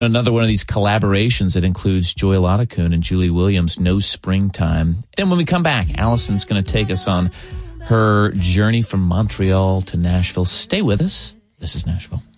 Another one of these collaborations that includes Joy Ladakun and Julie Williams, No Springtime. And when we come back, Allison's going to take us on her journey from Montreal to Nashville. Stay with us. This is Nashville.